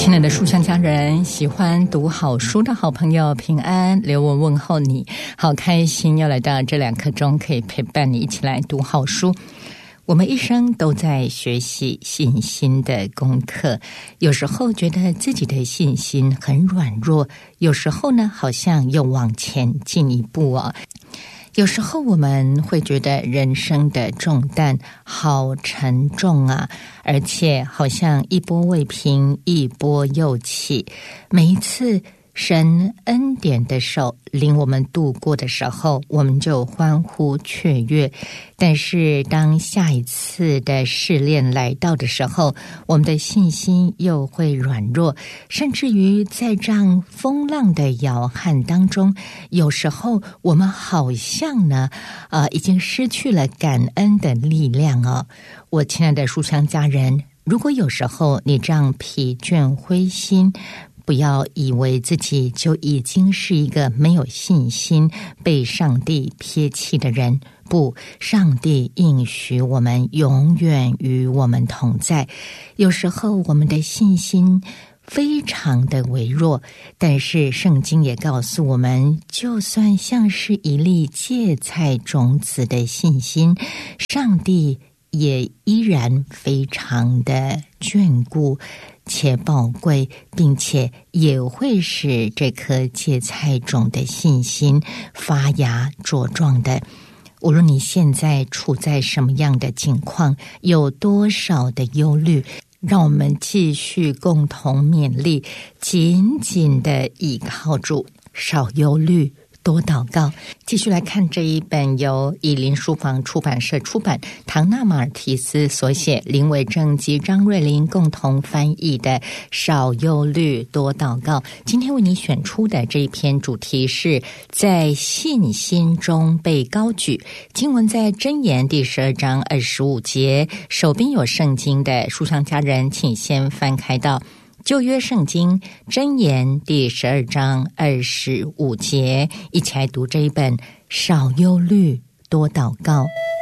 亲爱的书香家人，喜欢读好书的好朋友，平安，留我问候你。好开心又来到这2刻钟，可以陪伴你一起来读好书。我们一生都在学习信心的功课，有时候觉得自己的信心很软弱，有时候呢好像又往前进一步哦。有时候我们会觉得人生的重担好沉重啊，而且好像一波未平一波又起。每一次神恩典的手领我们度过的时候，我们就欢呼雀跃。但是当下一次的试炼来到的时候，我们的信心又会软弱，甚至于在这样风浪的摇撼当中，有时候我们好像呢已经失去了感恩的力量哦。我亲爱的书香家人，如果有时候你这样疲倦灰心，不要以为自己就已经是一个没有信心、被上帝撇弃的人。不，上帝应许我们永远与我们同在。有时候我们的信心非常的微弱，但是圣经也告诉我们，就算像是一粒芥菜种子的信心，上帝也依然非常的眷顾且宝贵，并且也会使这颗芥菜种的信心发芽茁壮的。无论你现在处在什么样的境况，有多少的忧虑，让我们继续共同勉励，紧紧的依靠主，少忧虑，多祷告。继续来看这一本由以林书房出版社出版，唐纳马尔提斯所写，林伟正及张瑞麟共同翻译的《少忧虑多祷告》。今天为你选出的这一篇主题是在信心中被高举，经文在箴言第12章25节。手边有圣经的书香家人，请先翻开到旧约圣经箴言第12章25节，一起来读这一本少忧虑多祷告。